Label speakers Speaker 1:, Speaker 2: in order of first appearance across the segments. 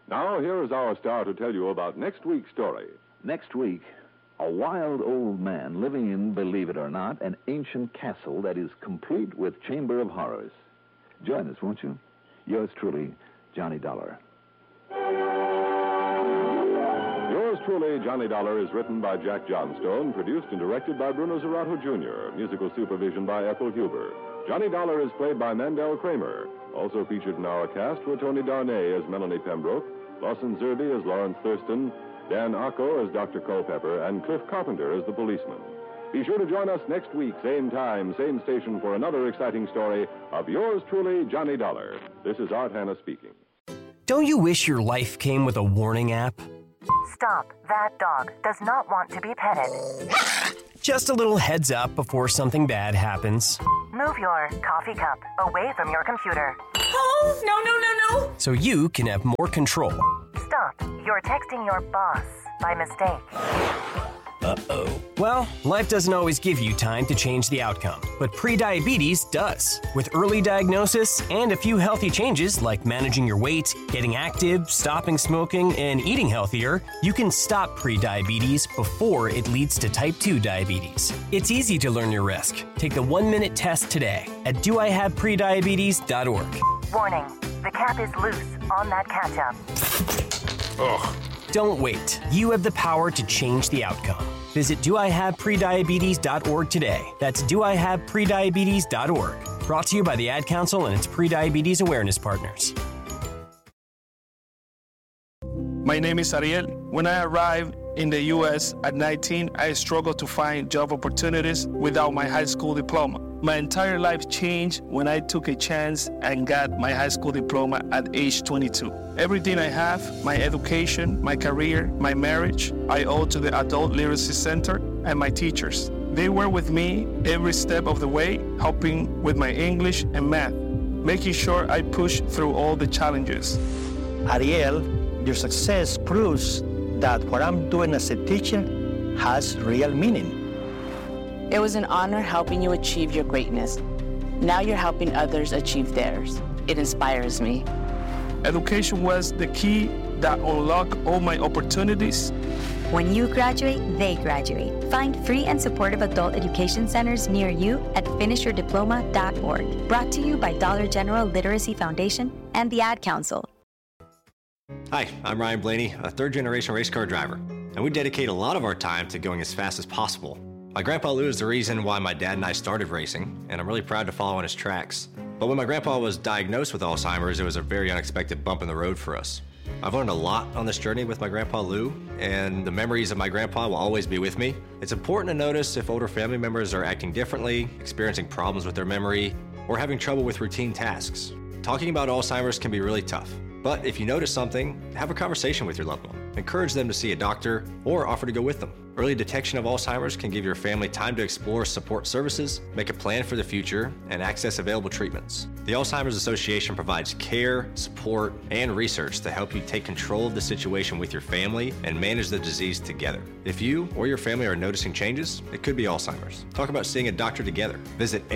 Speaker 1: Now, here is our star to tell you about next week's story.
Speaker 2: Next week, a wild old man living in, believe it or not, an ancient castle that is complete with Chamber of Horrors. Join us, won't you? Yours truly, Johnny Dollar.
Speaker 1: Yours truly, Johnny Dollar, is written by Jack Johnstone, produced and directed by Bruno Zerato Jr., musical supervision by Ethel Huber. Johnny Dollar is played by Mandel Kramer. Also featured in our cast were Tony Darnay as Melanie Pembroke, Lawson Zerby as Lawrence Thurston, Dan Ocko as Dr. Culpepper, and Cliff Carpenter as the policeman. Be sure to join us next week, same time, same station, for another exciting story of yours truly, Johnny Dollar. This is Art Hanna speaking.
Speaker 3: Don't you wish your life came with a warning app?
Speaker 4: Stop. That dog does not want to be petted.
Speaker 3: Just a little heads up before something bad happens.
Speaker 4: Move your coffee cup away from your computer.
Speaker 5: Oh, no.
Speaker 3: So you can have more control.
Speaker 4: Stop. You're texting your boss by mistake.
Speaker 3: Uh-oh. Well, life doesn't always give you time to change the outcome, but prediabetes does. With early diagnosis and a few healthy changes like managing your weight, getting active, stopping smoking, and eating healthier, you can stop prediabetes before it leads to type 2 diabetes. It's easy to learn your risk. Take the 1-minute test today at doihaveprediabetes.org.
Speaker 4: Warning. The cap is loose on that ketchup.
Speaker 3: Ugh. Don't wait. You have the power to change the outcome. Visit doihaveprediabetes.org today. That's doihaveprediabetes.org. Brought to you by the Ad Council and its prediabetes awareness partners.
Speaker 6: My name is Ariel. When I arrived in the U.S. at 19, I struggled to find job opportunities without my high school diploma. My entire life changed when I took a chance and got my high school diploma at age 22. Everything I have, my education, my career, my marriage, I owe to the Adult Literacy Center and my teachers. They were with me every step of the way, helping with my English and math, making sure I pushed through all the challenges.
Speaker 7: Ariel, your success proves that what I'm doing as a teacher has real meaning.
Speaker 8: It was an honor helping you achieve your greatness. Now you're helping others achieve theirs. It inspires me.
Speaker 6: Education was the key that unlocked all my opportunities.
Speaker 9: When you graduate, they graduate. Find free and supportive adult education centers near you at finishyourdiploma.org. Brought to you by Dollar General Literacy Foundation and the Ad Council.
Speaker 10: Hi, I'm Ryan Blaney, a third-generation race car driver, and we dedicate a lot of our time to going as fast as possible. My Grandpa Lou is the reason why my dad and I started racing, and I'm really proud to follow in his tracks. But when my grandpa was diagnosed with Alzheimer's, it was a very unexpected bump in the road for us. I've learned a lot on this journey with my Grandpa Lou, and the memories of my grandpa will always be with me. It's important to notice if older family members are acting differently, experiencing problems with their memory, or having trouble with routine tasks. Talking about Alzheimer's can be really tough. But if you notice something, have a conversation with your loved one. Encourage them to see a doctor or offer to go with them. Early detection of Alzheimer's can give your family time to explore support services, make a plan for the future, and access available treatments. The Alzheimer's Association provides care, support, and research to help you take control of the situation with your family and manage the disease together. If you or your family are noticing changes, it could be Alzheimer's. Talk about seeing a doctor together. Visit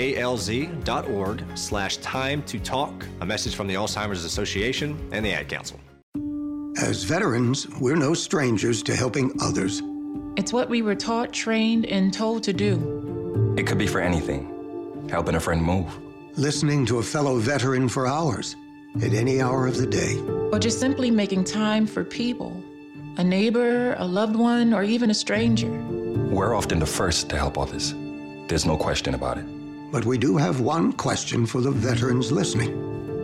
Speaker 10: alz.org/time to talk. A message from the Alzheimer's Association and the Ad Council.
Speaker 11: As veterans, we're no strangers to helping others.
Speaker 5: It's what we were taught, trained, and told to do.
Speaker 12: It could be for anything. Helping a friend move.
Speaker 11: Listening to a fellow veteran for hours, at any hour of the day.
Speaker 5: Or just simply making time for people. A neighbor, a loved one, or even a stranger.
Speaker 12: We're often the first to help others. There's no question about it.
Speaker 11: But we do have one question for the veterans listening.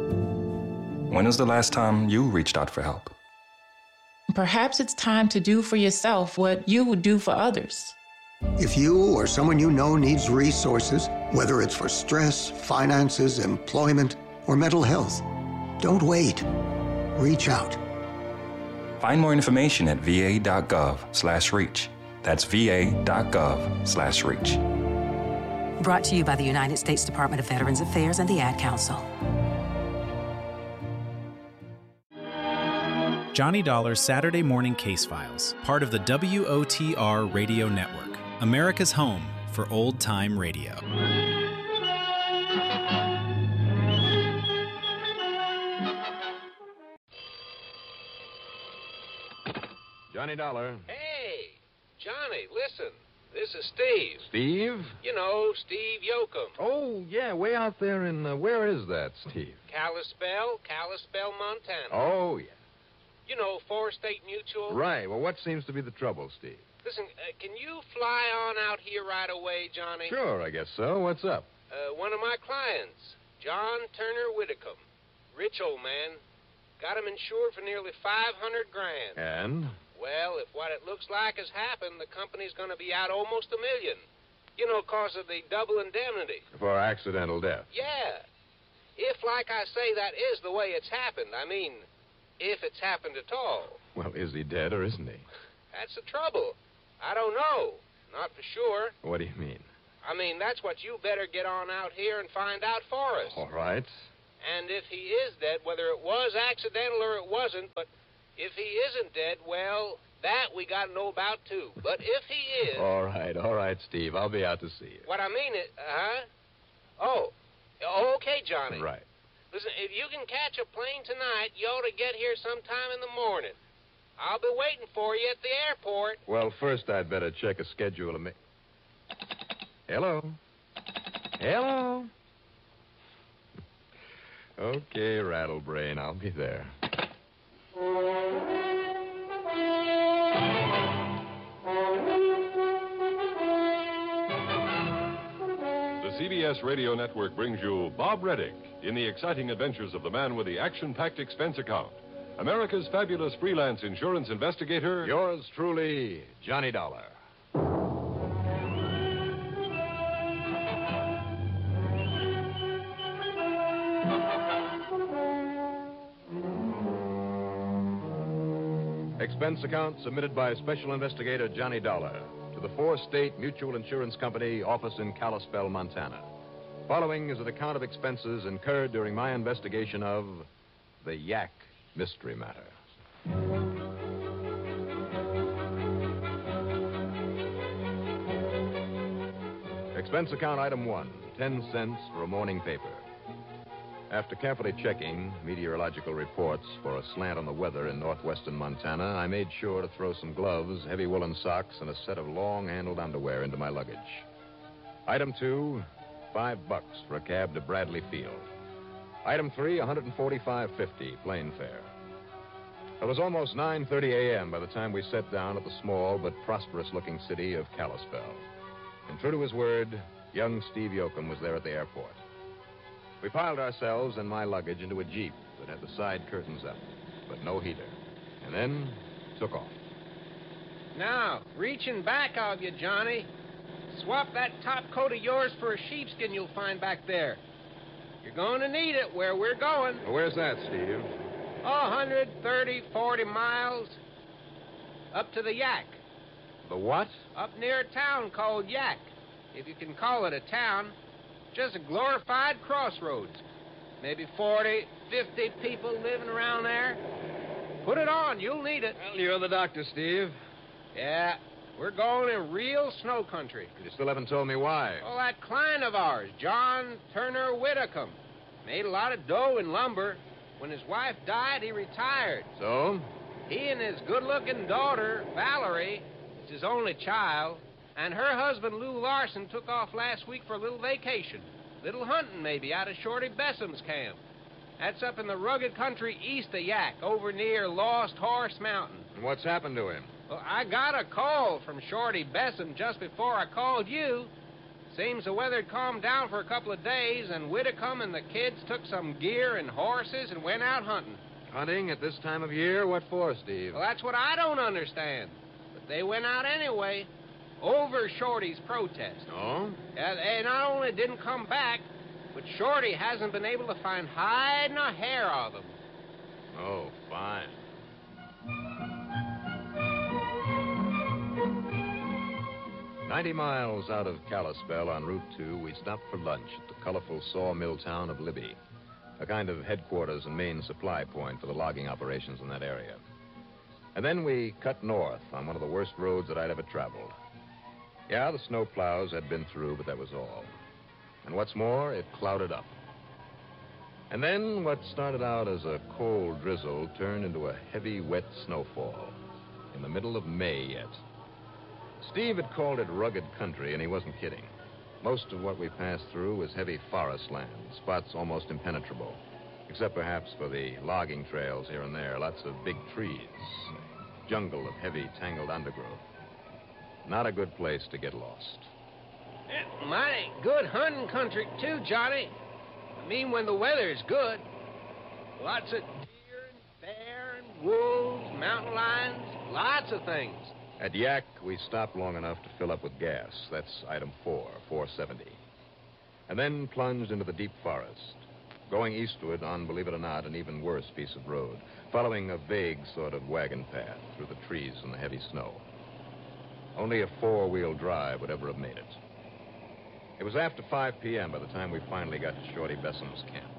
Speaker 12: When was the last time you reached out for help?
Speaker 5: Perhaps it's time to do for yourself what you would do for others.
Speaker 11: If you or someone you know needs resources, whether it's for stress, finances, employment, or mental health, don't wait. Reach out.
Speaker 12: Find more information at va.gov/reach. That's va.gov/reach.
Speaker 13: Brought to you by the United States Department of Veterans Affairs and the Ad Council.
Speaker 14: Johnny Dollar's Saturday Morning Case Files, part of the WOTR Radio Network, America's home for old-time radio.
Speaker 15: Johnny Dollar.
Speaker 16: Hey, Johnny, listen. This is Steve.
Speaker 15: Steve?
Speaker 16: You know, Steve Yoakum.
Speaker 15: Oh, yeah, way out there in, where is that, Steve?
Speaker 16: Kalispell, Montana.
Speaker 15: Oh, yeah.
Speaker 16: You know, Four State Mutual.
Speaker 15: Right. Well, what seems to be the trouble, Steve?
Speaker 16: Listen, can you fly on out here right away, Johnny?
Speaker 15: Sure, I guess so. What's up?
Speaker 16: One of my clients, John Turner Whitcomb. Rich old man. Got him insured for nearly $500,000.
Speaker 15: And?
Speaker 16: Well, if what it looks like has happened, the company's going to be out almost $1 million. You know, because of the double indemnity.
Speaker 15: For accidental death.
Speaker 16: Yeah. If, like I say, that is the way it's happened, I mean, if it's happened at all.
Speaker 15: Well, is he dead or isn't he?
Speaker 16: That's the trouble. I don't know. Not for sure.
Speaker 15: What do you mean?
Speaker 16: I mean, that's what you better get on out here and find out for us.
Speaker 15: All right.
Speaker 16: And if he is dead, whether it was accidental or it wasn't, but if he isn't dead, well, that we got to know about, too. But if he is...
Speaker 15: All right, Steve. I'll be out to see you.
Speaker 16: What I mean is... Oh, okay, Johnny.
Speaker 15: Right.
Speaker 16: Listen, if you can catch a plane tonight, you ought to get here sometime in the morning. I'll be waiting for you at the airport.
Speaker 15: Well, first I'd better check a schedule of Hello? Hello? Okay, Rattlebrain, I'll be there.
Speaker 1: The CBS Radio Network brings you Bob Reddick in the exciting adventures of the man with the action-packed expense account. America's fabulous freelance insurance investigator.
Speaker 15: Yours truly, Johnny Dollar. Expense account submitted by Special Investigator Johnny Dollar to the Four State Mutual Insurance Company office in Kalispell, Montana. Following is an account of expenses incurred during my investigation of the Yak mystery matter. Expense account item 1, 10 cents for a morning paper. After carefully checking meteorological reports for a slant on the weather in northwestern Montana, I made sure to throw some gloves, heavy woolen socks, and a set of long-handled underwear into my luggage. Item 2, $5 for a cab to Bradley Field. Item 3, $145.50, plane fare. It was almost 9:30 a.m. by the time we set down at the small but prosperous-looking city of Kalispell. And true to his word, young Steve Yoakum was there at the airport. We piled ourselves and my luggage into a Jeep that had the side curtains up, but no heater, and then took off.
Speaker 16: Now, reaching back of you, Johnny. Swap that top coat of yours for a sheepskin you'll find back there. You're going to need it where we're going.
Speaker 15: Well, where's that, Steve?
Speaker 16: 40 miles up to the Yak.
Speaker 15: The what?
Speaker 16: Up near a town called Yak, if you can call it a town. Just a glorified crossroads. Maybe 40, 50 people living around there. Put it on. You'll need it.
Speaker 15: Well, you're the doctor, Steve.
Speaker 16: Yeah, we're going in real snow country.
Speaker 15: You still haven't told me why.
Speaker 16: Well, that client of ours, John Turner Whitcomb, made a lot of dough in lumber. When his wife died, he retired.
Speaker 15: So?
Speaker 16: He and his good-looking daughter, Valerie, is his only child, and her husband, Lou Larson, took off last week for a little vacation. Little hunting, maybe, out of Shorty Besson's camp. That's up in the rugged country east of Yak, over near Lost Horse Mountain.
Speaker 15: And what's happened to him?
Speaker 16: Well, I got a call from Shorty Besson just before I called you. Seems the weather had calmed down for a couple of days, and Whitcomb and the kids took some gear and horses and went out hunting.
Speaker 15: Hunting at this time of year? What for, Steve?
Speaker 16: Well, that's what I don't understand. But they went out anyway. Over Shorty's protest.
Speaker 15: Oh?
Speaker 16: They not only didn't come back, but Shorty hasn't been able to find hide nor hair of them.
Speaker 15: Oh, fine. "90 miles out of Kalispell on Route 2, we stopped for lunch at the colorful sawmill town of Libby, a kind of headquarters and main supply point for the logging operations in that area. And then we cut north on one of the worst roads that I'd ever traveled. Yeah, the snow plows had been through, but that was all. And what's more, it clouded up. And then what started out as a cold drizzle turned into a heavy, wet snowfall. in the middle of May yet. Steve had called it rugged country, and he wasn't kidding. Most of what we passed through was heavy forest land, spots almost impenetrable, except perhaps for the logging trails here and there, lots of big trees, a jungle of heavy, tangled undergrowth. Not a good place to get lost.
Speaker 16: Mighty good hunting country, too, Johnny. I mean, when the weather's good. Lots of deer and bear and wolves, mountain lions, lots of things.
Speaker 15: At Yak, we stopped long enough to fill up with gas. That's item 4, 470. And then plunged into the deep forest, going eastward on, believe it or not, an even worse piece of road, following a vague sort of wagon path through the trees and the heavy snow. Only a 4-wheel drive would ever have made it. It was after 5 p.m. by the time we finally got to Shorty Besson's camp.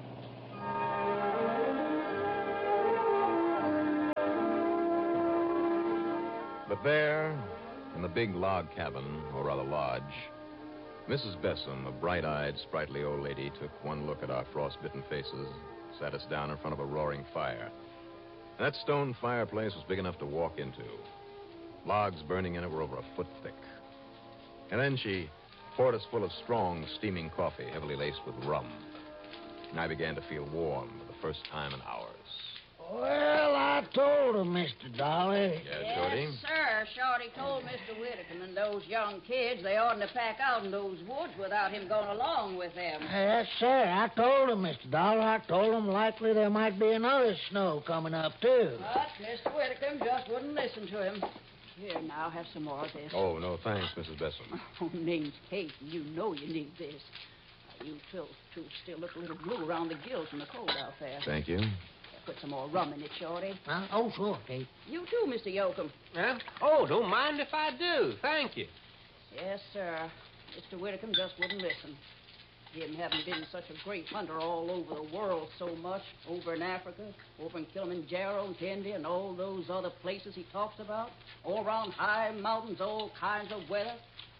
Speaker 15: But there, in the big log cabin, or rather lodge, Mrs. Besom, a bright-eyed, sprightly old lady, took one look at our frost-bitten faces, sat us down in front of a roaring fire. And that stone fireplace was big enough to walk into. Logs burning in it were over a foot thick. And then she poured us full of strong, steaming coffee, heavily laced with rum. And I began to feel warm for the first time in hours.
Speaker 17: Well, I told him, Mr. Dollar.
Speaker 15: Yeah, Shorty?
Speaker 18: Yes, sir. Shorty told Mr. Whittaker and those young kids they oughtn't to pack out in those woods without him going along with them.
Speaker 17: Yes, sir. I told him, Mr. Dollar. I told him likely there might be another snow coming up, too.
Speaker 18: But Mr. Whittaker just wouldn't listen to him. Here, now, have some more of this.
Speaker 15: Oh, no, thanks, Mrs. Besom.
Speaker 18: Oh, name's Kate, and you know you need this. You two still look a little blue around the gills from the cold out there.
Speaker 15: Thank you.
Speaker 18: Put some more rum in it, Shorty.
Speaker 17: Huh? Oh, sure, Kate.
Speaker 18: You too, Mr. Yoakum.
Speaker 16: Huh? Oh, don't mind if I do. Thank you.
Speaker 18: Yes, sir. Mr. Whittaker just wouldn't listen. Him having been such a great hunter all over the world so much, over in Africa, over in Kilimanjaro and India and all those other places he talks about, all around high mountains, all kinds of weather.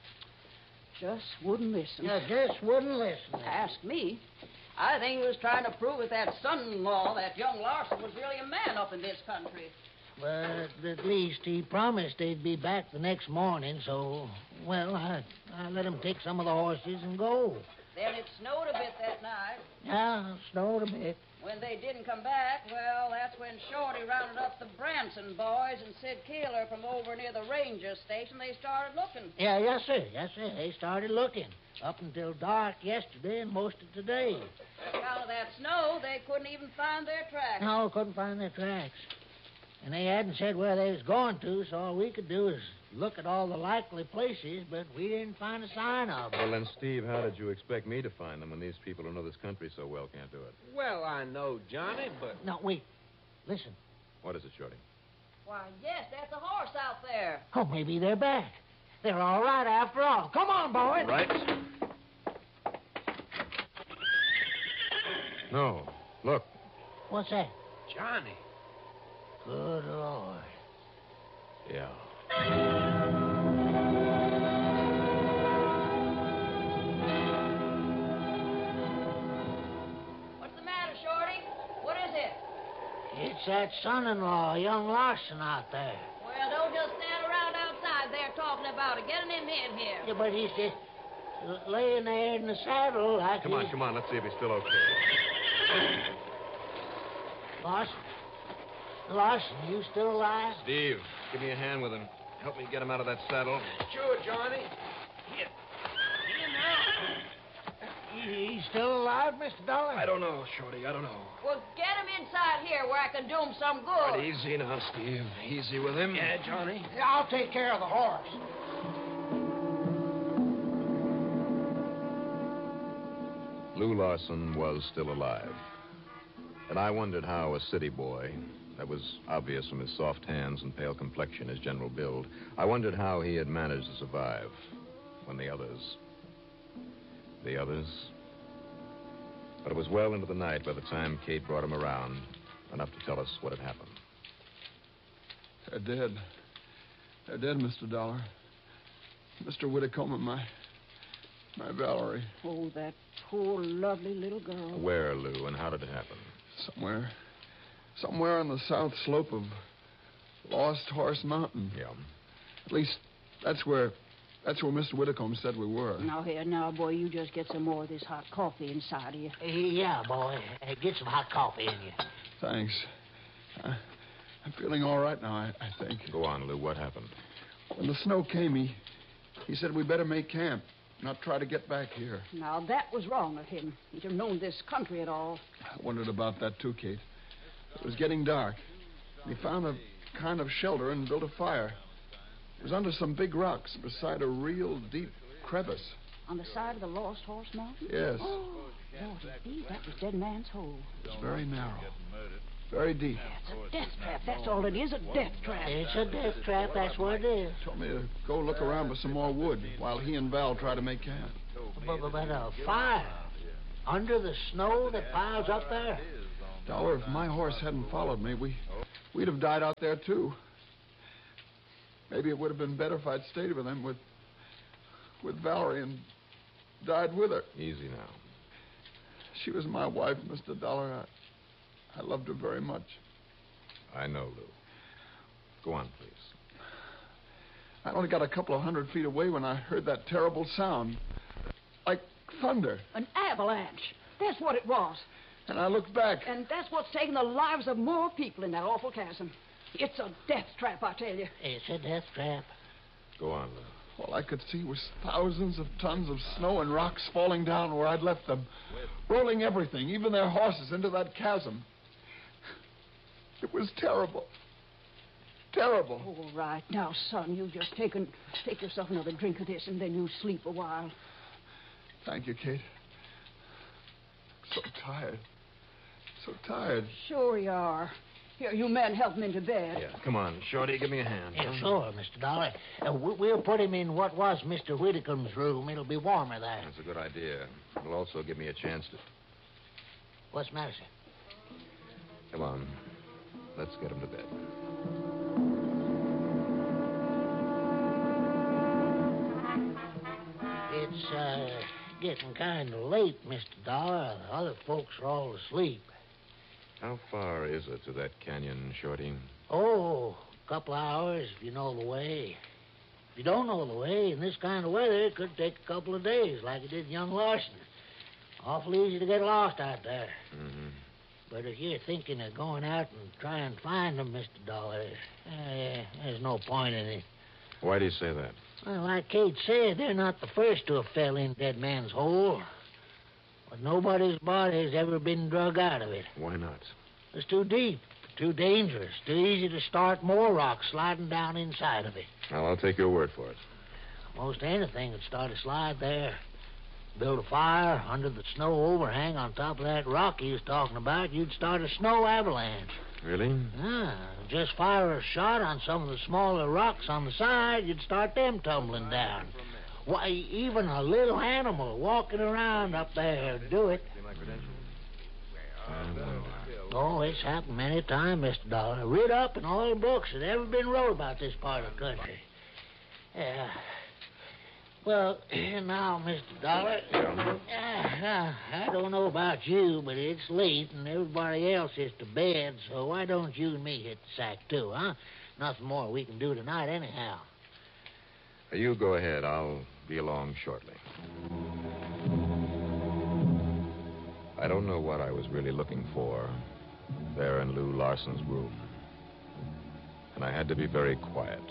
Speaker 18: Just wouldn't listen.
Speaker 17: Yeah, just wouldn't listen.
Speaker 18: Ask me. I think he was trying to prove with that son-in-law that young Larson was really a man up in this country.
Speaker 17: But at least he promised they'd be back the next morning, so, well, I let him take some of the horses and go.
Speaker 18: Then it snowed a bit that night.
Speaker 17: Yeah, it snowed a bit.
Speaker 18: When they didn't come back, well, that's when Shorty rounded up the Branson boys and Sid Keeler from over near the ranger station. They started looking.
Speaker 17: Yeah, yes, sir. Yes, sir. They started looking. Up until dark yesterday and most of today.
Speaker 18: On account of that snow, they couldn't even find their tracks.
Speaker 17: No, couldn't find their tracks. And they hadn't said where they was going to, so all we could do is look at all the likely places, but we didn't find a sign of them.
Speaker 15: Well, then, Steve, how did you expect me to find them when these people who know this country so well can't do it?
Speaker 16: Well, I know, Johnny, but...
Speaker 17: No, wait. Listen.
Speaker 15: What is it, Shorty?
Speaker 18: Why, yes, that's a horse out there.
Speaker 17: Oh, maybe they're back. They're all right after all. Come on, boys.
Speaker 15: Right. No. Look.
Speaker 17: What's that?
Speaker 16: Johnny.
Speaker 17: Good Lord.
Speaker 15: Yeah.
Speaker 18: What's the matter, Shorty? What is it?
Speaker 17: It's that son-in-law, young Larson, out there.
Speaker 18: Well, don't just stand around outside there talking about it. Get him in here.
Speaker 17: Yeah, but he's just laying there in the saddle like
Speaker 15: Come on. Let's see if he's still okay.
Speaker 17: Larson, you still alive?
Speaker 15: Steve, give me a hand with him. Help me get him out of that saddle.
Speaker 16: Sure, Johnny. Here now.
Speaker 17: He's still alive, Mr. Dollar?
Speaker 12: I don't know, Shorty. I don't know.
Speaker 18: Well, get him inside here where I can do him some good.
Speaker 12: Right, easy now, Steve. Easy with him.
Speaker 16: Yeah, Johnny.
Speaker 17: Yeah, I'll take care of the horse.
Speaker 15: Lou Larson was still alive. And I wondered how a city boy, that was obvious from his soft hands and pale complexion, his general build, I wondered how he had managed to survive when the others... But it was well into the night by the time Kate brought him around, enough to tell us what had happened.
Speaker 19: They're dead. They're dead, Mr. Dollar. Mr. Whitacombe, my Valerie.
Speaker 18: Oh, that poor, lovely little girl.
Speaker 15: Where, Lou, and how did it happen?
Speaker 19: Somewhere on the south slope of Lost Horse Mountain.
Speaker 15: Yeah.
Speaker 19: At least that's where Mr. Whitcomb said we were.
Speaker 18: Now, here, now, boy, you just get some more of this hot coffee inside of you.
Speaker 17: Yeah, boy. Get some hot coffee in you.
Speaker 19: Thanks. I'm feeling all right now, I think.
Speaker 15: Go on, Lou. What happened?
Speaker 19: When the snow came, he said we better make camp, not try to get back here.
Speaker 18: Now, that was wrong of him. He'd have known this country at all.
Speaker 19: I wondered about that, too, Kate. It was getting dark. He found a kind of shelter and built a fire. It was under some big rocks beside a real deep crevice.
Speaker 18: On the side of the Lost Horse Mountain?
Speaker 19: Yes.
Speaker 18: Oh, Lordy, that was Dead Man's Hole.
Speaker 19: It's very narrow. Very deep.
Speaker 18: It's a death trap. That's all it is, a death trap.
Speaker 17: It's a death trap. That's what it is.
Speaker 19: Told me to go look around for some more wood while he and Val try to make camp.
Speaker 17: But a fire under the snow that piles up there?
Speaker 19: Dollar, if my horse hadn't followed me, we'd have died out there, too. Maybe it would have been better if I'd stayed with him, with Valerie, and died with her.
Speaker 15: Easy now.
Speaker 19: She was my wife, Mr. Dollar. I loved her very much.
Speaker 15: I know, Lou. Go on, please.
Speaker 19: I only got a couple of 100 feet away when I heard that terrible sound. Like thunder.
Speaker 18: An avalanche. That's what it was.
Speaker 19: And I looked back.
Speaker 18: And that's what's taken the lives of more people in that awful chasm. It's a death trap, I tell you.
Speaker 17: It's a death trap.
Speaker 15: Go on, Lou.
Speaker 19: All I could see was thousands of tons of snow and rocks falling down where I'd left them, rolling everything, even their horses, into that chasm. It was terrible. Terrible.
Speaker 18: All right. Now, son, you just take yourself another drink of this, and then you sleep a while.
Speaker 19: Thank you, Kate. I'm so tired. So tired.
Speaker 18: Sure you are. Here, you men help him into bed.
Speaker 15: Yeah, come on, Shorty, give me a hand.
Speaker 17: Yeah, sure, Mr. Dollar. We'll put him in what was Mr. Whitcomb's room. It'll be warmer there.
Speaker 15: That's a good idea. It'll also give me a chance to...
Speaker 17: What's the matter, sir?
Speaker 15: Come on. Let's get him to bed.
Speaker 17: It's, getting kind of late, Mr. Dollar. The other folks are all asleep.
Speaker 15: How far is it to that canyon, Shorty?
Speaker 17: Oh, a couple hours if you know the way. If you don't know the way, in this kind of weather, it could take a couple of days, like it did young Larson. Awful easy to get lost out there.
Speaker 15: Mm-hmm.
Speaker 17: But if you're thinking of going out and try and find them, Mr. Dollar, there's no point in it.
Speaker 15: Why do you say that?
Speaker 17: Well, like Kate said, they're not the first to have fell in Dead Man's Hole. But nobody's body's ever been drug out of it.
Speaker 15: Why not?
Speaker 17: It's too deep, too dangerous, too easy to start more rocks sliding down inside of it.
Speaker 15: Well, I'll take your word for it.
Speaker 17: Most anything would start a slide there. Build a fire under the snow overhang on top of that rock he was talking about, you'd start a snow avalanche.
Speaker 15: Really?
Speaker 17: Just fire a shot on some of the smaller rocks on the side, you'd start them tumbling down. Why, even a little animal walking around up there would do it. Oh, it's happened many times, Mr. Dollar. Read up in all the books that ever been wrote about this part of the country. Yeah. Well, now, Mr. Dollar, I don't know about you, but it's late and everybody else is to bed, so why don't you and me hit the sack, too, huh? Nothing more we can do tonight anyhow.
Speaker 15: You go ahead. I'll be along shortly. I don't know what I was really looking for there in Lou Larson's room. And I had to be very quiet.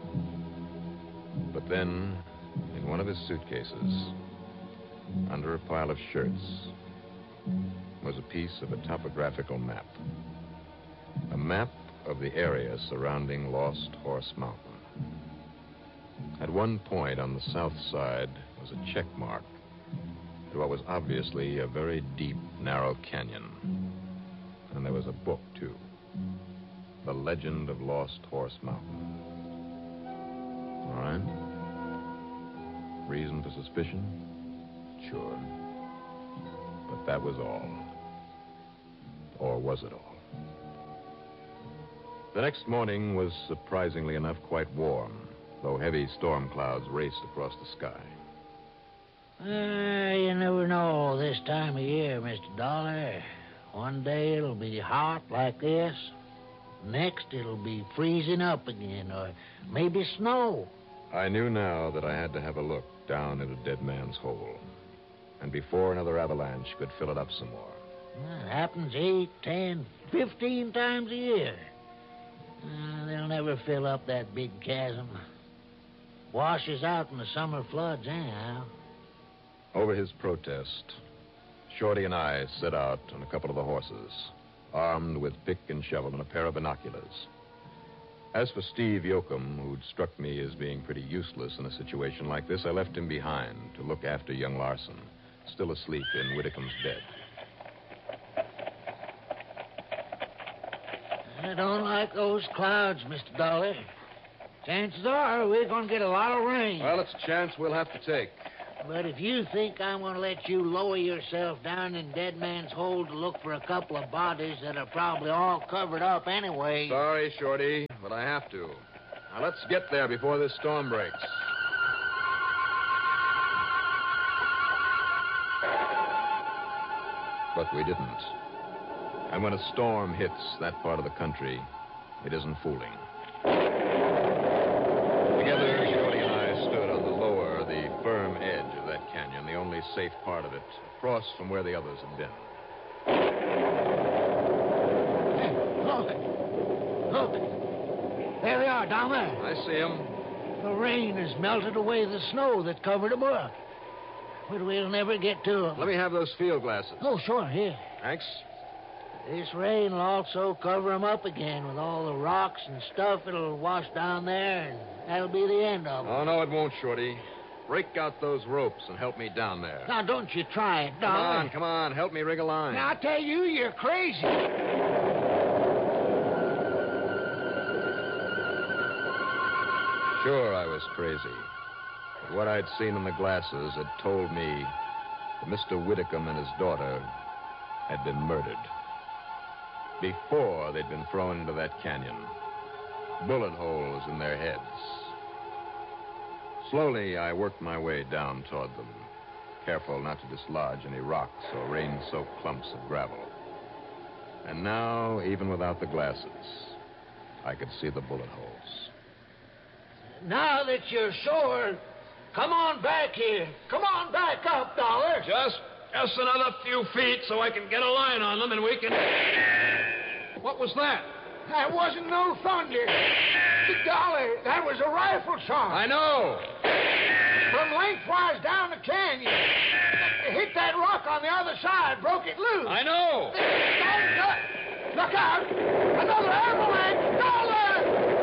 Speaker 15: But then, in one of his suitcases, under a pile of shirts, was a piece of a topographical map. A map of the area surrounding Lost Horse Mountain. At one point on the south side was a check mark to what was obviously a very deep, narrow canyon. And there was a book, too. The Legend of Lost Horse Mountain. All right? Reason for suspicion? Sure. But that was all. Or was it all? The next morning was surprisingly enough quite warm, though heavy storm clouds raced across the sky.
Speaker 17: You never know this time of year, Mr. Dollar. One day it'll be hot like this. Next, it'll be freezing up again, or maybe snow.
Speaker 15: I knew now that I had to have a look down into Dead Man's Hole. And before another avalanche could fill it up some more.
Speaker 17: It happens 8, 10, 15 times a year. They'll never fill up that big chasm. Washes out in the summer floods, anyhow.
Speaker 15: Over his protest, Shorty and I set out on a couple of the horses, armed with pick and shovel and a pair of binoculars. As for Steve Yoakum, who'd struck me as being pretty useless in a situation like this, I left him behind to look after young Larson, still asleep in Whitcomb's bed.
Speaker 17: I don't like those clouds, Mr. Dollar. Chances are we're going to get a lot of rain.
Speaker 15: Well, it's a chance we'll have to take.
Speaker 17: But if you think I'm going to let you lower yourself down in Dead Man's Hole to look for a couple of bodies that are probably all covered up anyway...
Speaker 15: Sorry, Shorty, but I have to. Now, let's get there before this storm breaks. But we didn't. And when a storm hits that part of the country, it isn't fooling. Together, Shorty and I stood on the lower, the firm edge of that canyon, the only safe part of it, across from where the others had been.
Speaker 17: Look. There they are, down there.
Speaker 15: I see them.
Speaker 17: The rain has melted away the snow that covered them up. But we'll never get to them.
Speaker 15: Let me have those field glasses.
Speaker 17: Oh, sure, here.
Speaker 15: Thanks.
Speaker 17: This rain will also cover them up again with all the rocks and stuff it'll wash down there, and that'll be the end of them.
Speaker 15: Oh, no, it won't, Shorty. Break out those ropes and help me down there.
Speaker 17: Now, don't you try it, Dollar.
Speaker 15: Come on. Help me rig a line.
Speaker 17: Now, I tell you, you're crazy.
Speaker 15: Sure, I was crazy. But what I'd seen in the glasses had told me that Mr. Whitcomb and his daughter had been murdered. Before they'd been thrown into that canyon. Bullet holes in their heads. Slowly, I worked my way down toward them, careful not to dislodge any rocks or rain-soaked clumps of gravel. And now, even without the glasses, I could see the bullet holes.
Speaker 17: Now that you're sure, come on back here. Come on back up, Dollar.
Speaker 15: Just another few feet so I can get a line on them and we can... What was that?
Speaker 17: That wasn't no thunder. Dollar, that was a rifle shot.
Speaker 15: I know.
Speaker 17: From lengthwise down the canyon. It hit that rock on the other side, broke it loose.
Speaker 15: I know.
Speaker 17: Look out. Another avalanche.